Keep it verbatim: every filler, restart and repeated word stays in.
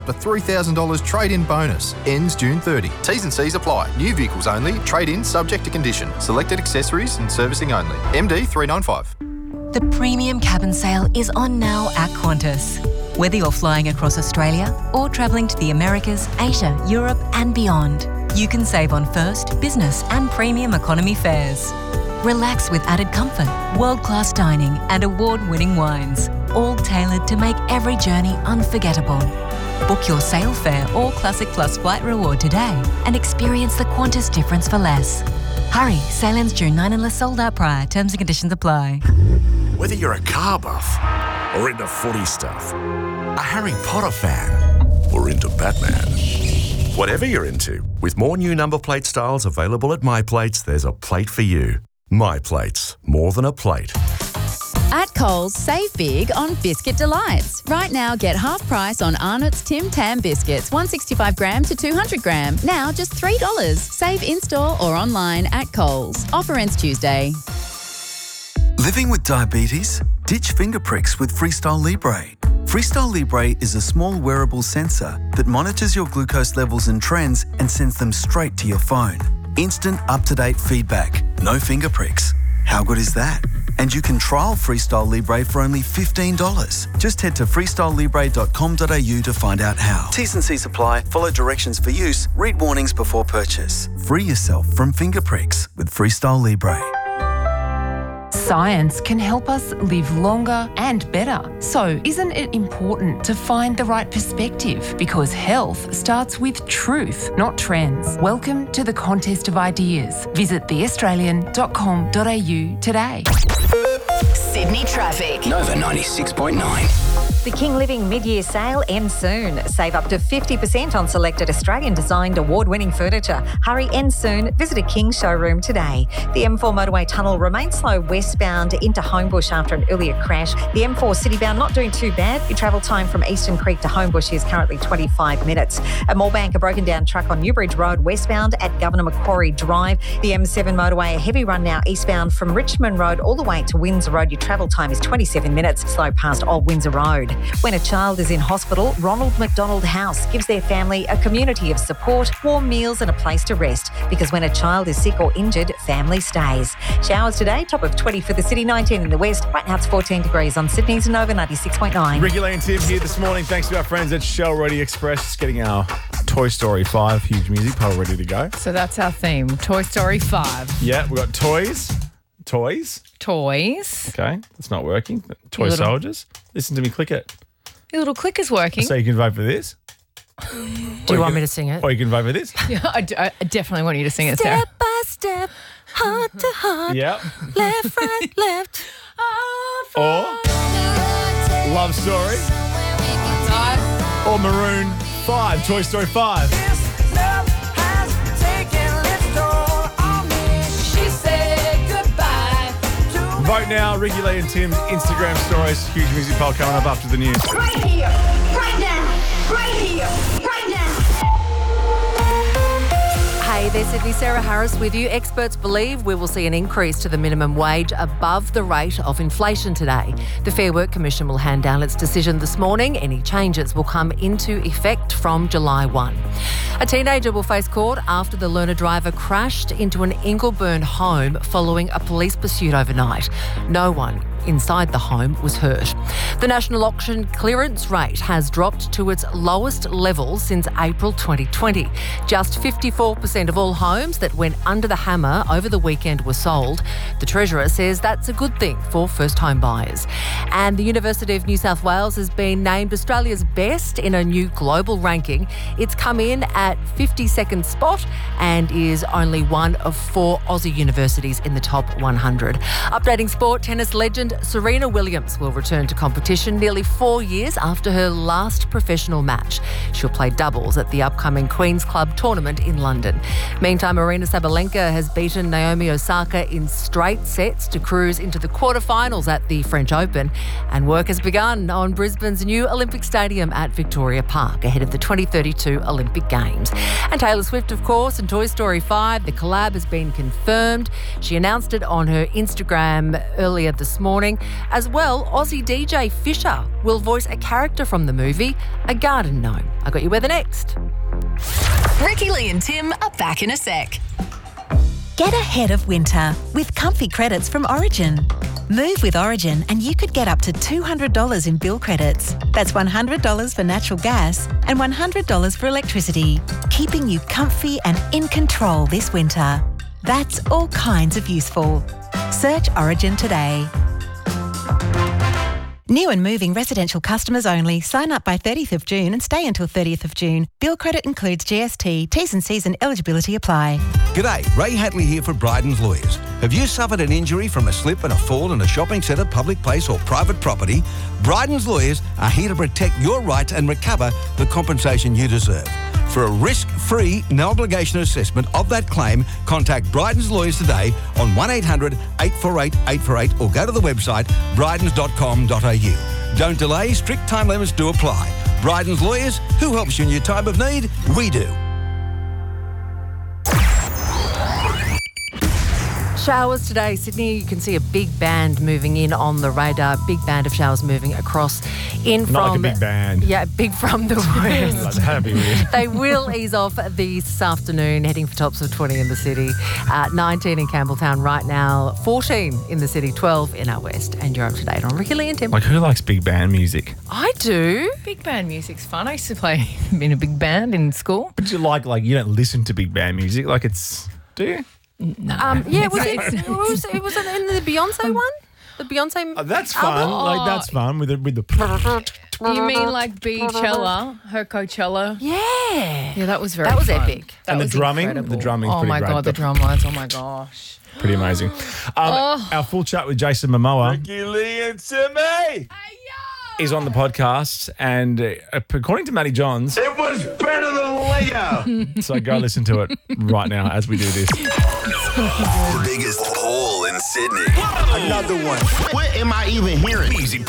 A three thousand dollars trade-in bonus. Ends June thirtieth. T's and C's apply. New vehicles only. Trade-in subject to condition. Selected accessories and servicing only. M D three nine five. The premium cabin sale is on now at Qantas. Whether you're flying across Australia or travelling to the Americas, Asia, Europe and beyond, you can save on first, business and premium economy fares. Relax with added comfort, world-class dining and award-winning wines, all tailored to make every journey unforgettable. Book your sale fare or Classic Plus flight reward today and experience the Qantas difference for less. Hurry, sale ends June ninth unless sold out prior. Terms and conditions apply. Whether you're a car buff or into footy stuff, a Harry Potter fan or into Batman. Whatever you're into, with more new number plate styles available at My Plates, there's a plate for you. My Plates, more than a plate. At Coles, save big on Biscuit Delights. Right now, get half price on Arnott's Tim Tam biscuits, one hundred sixty-five gram to two hundred gram. Now just three dollars. Save in-store or online at Coles. Offer ends Tuesday. Living with diabetes? Ditch finger pricks with Freestyle Libre. Freestyle Libre is a small wearable sensor that monitors your glucose levels and trends and sends them straight to your phone. Instant, up-to-date feedback. No finger pricks. How good is that? And you can trial Freestyle Libre for only fifteen dollars. Just head to freestyle libre dot com dot a u to find out how. T's and C's apply. Follow directions for use. Read warnings before purchase. Free yourself from finger pricks with Freestyle Libre. Science can help us live longer and better. So isn't it important to find the right perspective? Because health starts with truth, not trends. Welcome to the Contest of Ideas. Visit the australian dot com dot a u today. Sydney traffic. Nova ninety-six point nine. The King Living mid-year sale ends soon. Save up to fifty percent on selected Australian-designed award-winning furniture. Hurry, ends soon. Visit a King showroom today. The M four motorway tunnel remains slow westbound into Homebush after an earlier crash. The M four citybound not doing too bad. Your travel time from Eastern Creek to Homebush is currently twenty-five minutes. A Moorebank, a broken down truck on Newbridge Road westbound at Governor Macquarie Drive. The M seven motorway, a heavy run now eastbound from Richmond Road all the way to Windsor Road. Your travel time is twenty-seven minutes. Slow past Old Windsor Road. When a child is in hospital, Ronald McDonald House gives their family a community of support, warm meals and a place to rest. Because when a child is sick or injured, family stays. Showers today, top of twenty for the city, nineteen in the west. Right now it's fourteen degrees on Sydney's Nova ninety-six point nine. Ricky Lee and Tim here this morning. Thanks to our friends at Shell Ready Express. Just getting our Toy Story five huge music pile ready to go. So that's our theme, Toy Story five. Yeah, we've got toys. Toys. Toys. Okay, that's not working. Toy little- soldiers. Listen to me click it. Your little clicker's working. So you can vote for this. Do you want me to sing it? Or you can vote for this. Yeah, I, do, I definitely want you to sing it, Sarah. Step by step, heart to heart, Yep. left, right, left. Or Love Story. Or Maroon five, Toy Story five. Vote now, Ricky Lee and Tim's Instagram stories. Huge music poll coming up after the news. Right here, right now, right here, right now. Hey, there's Sydney, Sarah Harris with you. Experts believe we will see an increase to the minimum wage above the rate of inflation today. The Fair Work Commission will hand down its decision this morning. Any changes will come into effect from July first. A teenager will face court after the learner driver crashed into an Ingleburn home following a police pursuit overnight. No one inside the home was hurt. The national auction clearance rate has dropped to its lowest level since April twenty twenty. Just fifty-four percent of all homes that went under the hammer over the weekend were sold. The Treasurer says that's a good thing for first home buyers. And the University of New South Wales has been named Australia's best in a new global ranking. It's come in at fifty-second spot and is only one of four Aussie universities in the top one hundred. Updating sport, tennis legend Serena Williams will return to competition nearly four years after her last professional match. She'll play doubles at the upcoming Queen's Club tournament in London. Meantime, Aryna Sabalenka has beaten Naomi Osaka in straight sets to cruise into the quarterfinals at the French Open. And work has begun on Brisbane's new Olympic Stadium at Victoria Park ahead of the twenty thirty-two Olympic Games. And Taylor Swift, of course, and Toy Story five, the collab has been confirmed. She announced it on her Instagram earlier this morning. morning. As well, Aussie D J Fisher will voice a character from the movie A Garden Gnome. I got you weather next. Ricky, Lee and Tim are back in a sec. Get ahead of winter with comfy credits from Origin. Move with Origin and you could get up to two hundred dollars in bill credits. That's one hundred dollars for natural gas and one hundred dollars for electricity, keeping you comfy and in control this winter. That's all kinds of useful. Search Origin today. New and moving residential customers only. Sign up by thirtieth of June and stay until thirtieth of June. Bill credit includes G S T. T's and C's and eligibility apply. G'day, Ray Hatley here for Bryden's Lawyers. Have you suffered an injury from a slip and a fall in a shopping centre, public place or private property? Bryden's Lawyers are here to protect your rights and recover the compensation you deserve. For a risk-free, no-obligation assessment of that claim, contact Bryden's Lawyers today on one eight hundred eight four eight eight four eight or go to the website brydens dot com dot a u. Don't delay, strict time limits do apply. Bryden's Lawyers, who helps you in your time of need? We do. Showers today, Sydney. You can see a big band moving in on the radar. Big band of showers moving across in from... Not like a big band. Yeah, big from the west. That'd be weird. They will ease off this afternoon, heading for tops of twenty in the city. Uh, nineteen in Campbelltown right now. fourteen in the city, twelve in our west. And you're up to date on Ricky, Lee and Tim. Like, who likes big band music? I do. Big band music's fun. I used to play in a big band in school. But you like, like, you don't listen to big band music. Like, it's... Do you? No. Um, yeah, was it, It's- it, was, it was in the Beyonce one? The Beyonce Oh, that's fun. album? Like, that's fun with the... With the You mean like Beachella, her Coachella? Yeah. Yeah, that was very That was fun. epic. That And the was drumming? incredible. The drumming's Oh pretty my great. God, the The- drum lines. Oh my gosh. Pretty amazing. Um, Oh. Our full chat with Jason Momoa Ricky, Lee and Timmy. is on the podcast, and uh, according to Matty Johns, It was better than Leo. so go listen to it right now as we do this. The biggest poll in Sydney. Another one. What am I even hearing? Easy